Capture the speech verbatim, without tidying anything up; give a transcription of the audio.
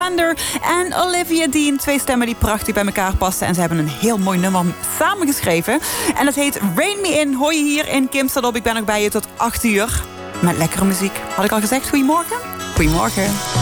en Olivia Dean. Twee stemmen die prachtig bij elkaar passen. En ze hebben een heel mooi nummer samengeschreven. En dat heet Rain Me In. Hoor je hier in Kimsterdop. Ik ben nog bij je tot acht uur. Met lekkere muziek. Had ik al gezegd, goedemorgen? Goedemorgen.